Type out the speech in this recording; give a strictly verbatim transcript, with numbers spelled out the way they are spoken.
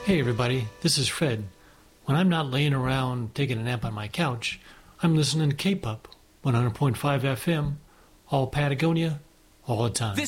Hey everybody, this is Fred. When I'm not laying around taking a nap on my couch, I'm listening to K-Pop, one hundred point five F M, all Patagonia, all the time. This